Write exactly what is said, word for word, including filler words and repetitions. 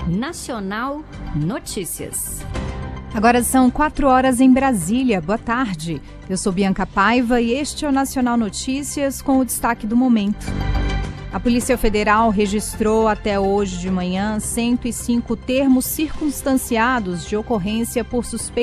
Nacional Notícias. Agora são quatro horas em Brasília. Boa tarde. Eu sou Bianca Paiva e este é o Nacional Notícias com o destaque do momento. A Polícia Federal registrou até hoje de manhã cento e cinco termos circunstanciados de ocorrência por suspeita